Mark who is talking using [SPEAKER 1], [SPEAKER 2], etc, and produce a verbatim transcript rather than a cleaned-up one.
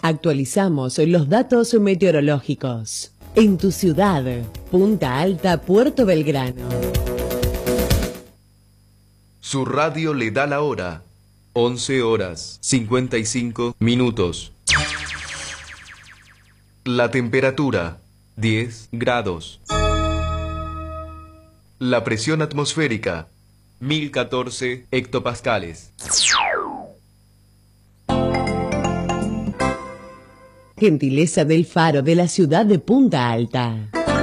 [SPEAKER 1] Actualizamos los datos meteorológicos. En tu ciudad, Punta Alta, Puerto Belgrano.
[SPEAKER 2] Su radio le da la hora. once horas, cincuenta y cinco minutos. La temperatura, diez grados. La presión atmosférica, mil catorce hectopascales.
[SPEAKER 1] Gentileza del Faro de la ciudad de Punta Alta.